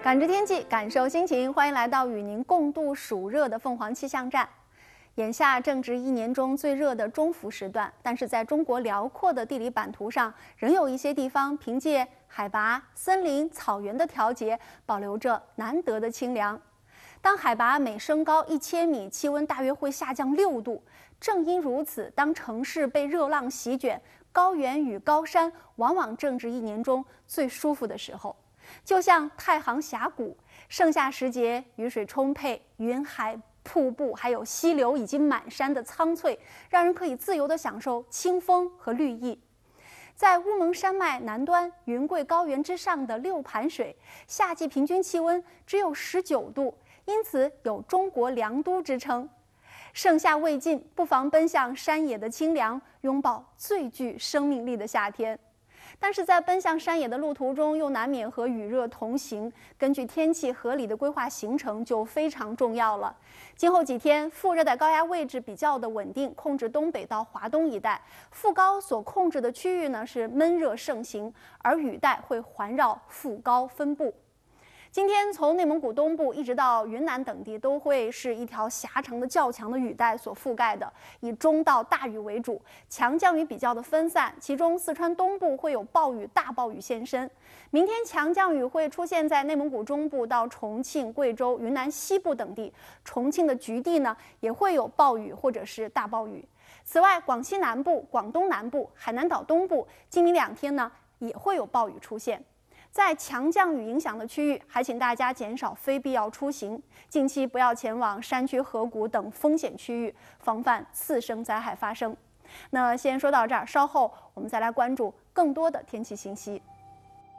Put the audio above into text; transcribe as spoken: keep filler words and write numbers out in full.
感知天气，感受心情，欢迎来到与您共度暑热的凤凰气象站。眼下正值一年中最热的中伏时段，但是在中国辽阔的地理版图上，仍有一些地方凭借海拔、森林、草原的调节，保留着难得的清凉。当海拔每升高一千米，气温大约会下降六度。正因如此，当城市被热浪席卷，高原与高山往往正值一年中最舒服的时候。就像太行峡谷，盛夏时节，雨水充沛，云海、瀑布还有溪流以及满山的苍翠，让人可以自由地享受清风和绿意。在乌蒙山脉南端云贵高原之上的六盘水，夏季平均气温只有十九度，因此有中国凉都之称。盛夏未尽，不妨奔向山野的清凉，拥抱最具生命力的夏天。但是在奔向山野的路途中，又难免和雨热同行，根据天气合理的规划行程就非常重要了。今后几天，副热带高压位置比较的稳定，控制东北到华东一带，副高所控制的区域呢是闷热盛行，而雨带会环绕副高分布。今天从内蒙古东部一直到云南等地，都会是一条狭长的较强的雨带所覆盖的，以中到大雨为主，强降雨比较的分散，其中四川东部会有暴雨、大暴雨现身。明天强降雨会出现在内蒙古中部到重庆、贵州、云南西部等地，重庆的局地呢也会有暴雨或者是大暴雨。此外，广西南部、广东南部、海南岛东部今明两天呢也会有暴雨出现。在强降雨影响的区域，还请大家减少非必要出行，近期不要前往山区、河谷等风险区域，防范次生灾害发生。那先说到这儿，稍后我们再来关注更多的天气信息。